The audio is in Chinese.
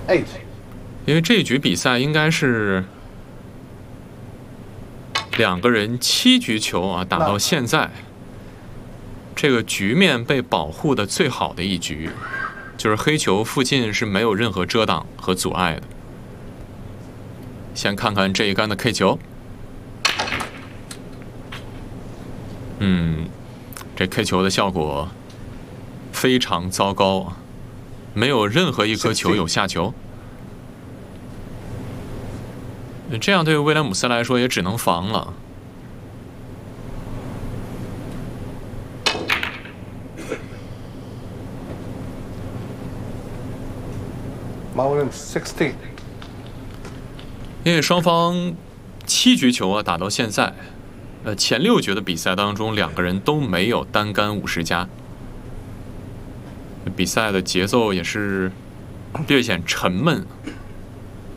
8. 因为这一局比赛应该是2个人7局球啊，打到现在，这个局面被保护的最好的一局，就是黑球附近是没有任何遮挡和阻碍的。先看看这一杆的 K 球，这 K 球的效果非常糟糕啊，没有任何一颗球有下球。这样对威廉姆斯来说也只能防了。 Mullins 16. 因为双方7局球啊打到现在，前6局的比赛当中，2个人都没有单杆50加，比赛的节奏也是略显沉闷。